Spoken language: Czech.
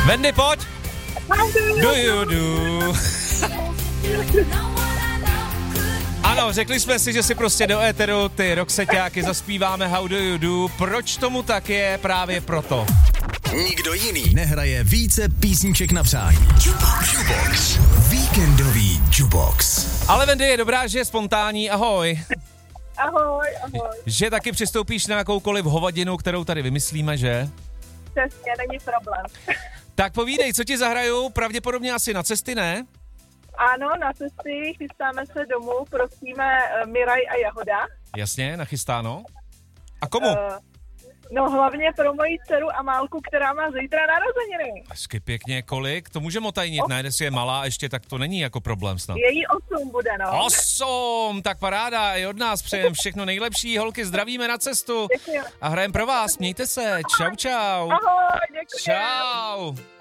Wendy, pojď! Do you do. Ano, řekli jsme si, že si prostě do éteru ty rockseťáky zaspíváme How do you do. Proč tomu tak je? Právě proto. Nikdo jiný nehraje více písniček na přání. Jukebox. Víkendový Jukebox. Ale Wendy je dobrá, že je spontánní. Ahoj. Ahoj. Že taky přistoupíš na jakoukoliv hovadinu, kterou tady vymyslíme, že? Přesně, není problém. Tak povídej, co ti zahraju? Pravděpodobně asi na cesty, ne? Ano, na cesty chystáme se domů, prosíme Miraj a Jahoda. Jasně, nachystáno. A komu? No hlavně pro moji dceru Amálku, která má zítra narozeniny. Hezky pěkně, kolik? To můžeme otajnit, ne? Jestli je malá, ještě tak to není jako problém snad. Její 8 bude, no. 8, tak paráda, i od nás přejem všechno nejlepší, holky, zdravíme na cestu. Děkuji. A hrajem pro vás, mějte se, čau. Ahoj, děkuji. Čau.